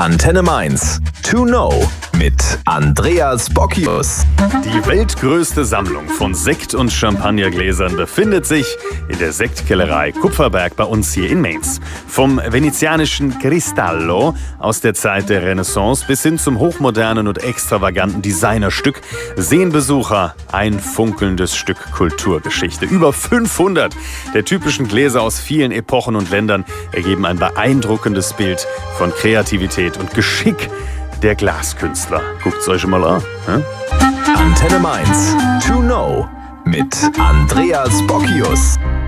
Antenne Mainz. To know mit Andreas Bockius. Die weltgrößte Sammlung von Sekt- und Champagnergläsern befindet sich in der Sektkellerei Kupferberg bei uns hier in Mainz. Vom venezianischen Cristallo aus der Zeit der Renaissance bis hin zum hochmodernen und extravaganten Designerstück sehen Besucher ein funkelndes Stück Kulturgeschichte. Über 500 der typischen Gläser aus vielen Epochen und Ländern ergeben ein beeindruckendes Bild von Kreativität und Geschick der Glaskünstler. Guckt's euch mal an. Antenne Mainz. To know mit Andreas Bockius.